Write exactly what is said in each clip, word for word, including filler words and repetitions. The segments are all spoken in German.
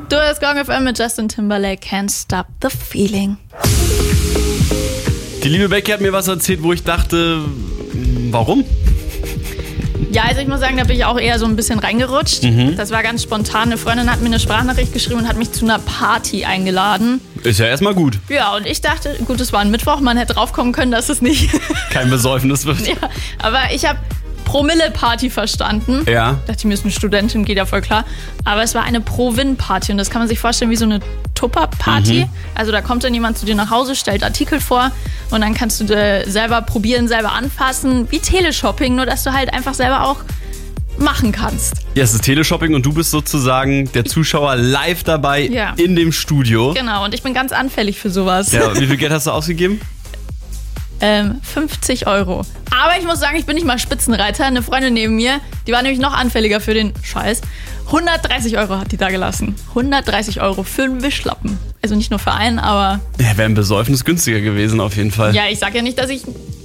Du hörst Gong F M mit Justin Timberlake, Can't Stop the Feeling. Die liebe Becky hat mir was erzählt, wo ich dachte, warum? Ja, also ich muss sagen, da bin ich auch eher so ein bisschen reingerutscht. Mhm. Das war ganz spontan. Eine Freundin hat mir eine Sprachnachricht geschrieben und hat mich zu einer Party eingeladen. Ist ja erstmal gut. Ja, und ich dachte, gut, es war ein Mittwoch, man hätte draufkommen können, dass es nicht kein Besäufnis wird. Ja, aber ich habe Promille-Party verstanden. Ja. Ich dachte, mir ist eine Studentin, geht ja voll klar. Aber es war eine Pro-Win-Party und das kann man sich vorstellen wie so eine Tupper-Party. Mhm. Also da kommt dann jemand zu dir nach Hause, stellt Artikel vor und dann kannst du dir selber probieren, selber anfassen, wie Teleshopping, nur dass du halt einfach selber auch machen kannst. Ja, es ist Teleshopping und du bist sozusagen der Zuschauer live dabei ja. in dem Studio. Genau, und ich bin ganz anfällig für sowas. Ja, wie viel Geld hast du ausgegeben? Ähm, fünfzig Euro. Aber ich muss sagen, ich bin nicht mal Spitzenreiter. Eine Freundin neben mir, die war nämlich noch anfälliger für den Scheiß. hundertdreißig Euro hat die da gelassen. hundertdreißig Euro für einen Wischlappen. Also nicht nur für einen, aber... Ja, wäre ein Besäufnis günstiger gewesen auf jeden Fall. Ja, ich sag ja nicht, dass ich...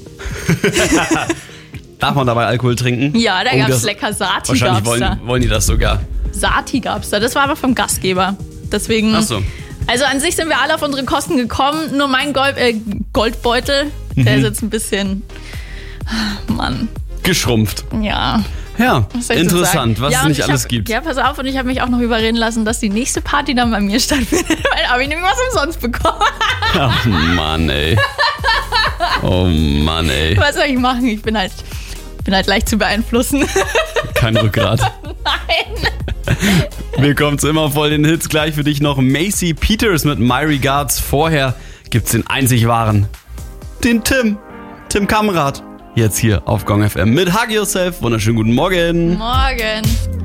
Darf man dabei Alkohol trinken? Ja, da oh, gab's lecker Sati. Wahrscheinlich gab's wollen, da. wollen die das sogar. Sati gab's da. Das war aber vom Gastgeber. Deswegen... Ach so. Also an sich sind wir alle auf unsere Kosten gekommen. Nur mein Gold, äh, Goldbeutel, der mhm. ist jetzt ein bisschen... Mann. Geschrumpft. Ja. Ja, interessant, was ja, es nicht hab, alles gibt. Ja, pass auf, und ich habe mich auch noch überreden lassen, dass die nächste Party dann bei mir stattfindet, weil da habe ich nämlich was umsonst bekommen. Ach Mann, ey. Oh Mann, ey. Was soll ich machen? Ich bin halt, bin halt leicht zu beeinflussen. Kein Rückgrat. Nein. Wir kommen zu immer voll den Hits. Gleich für dich noch Macy Peters mit My Regards. Vorher gibt's den einzig wahren, den Tim. Tim Kamrat. Jetzt hier auf Gong F M mit Hug Yourself. Wunderschönen guten Morgen. Morgen.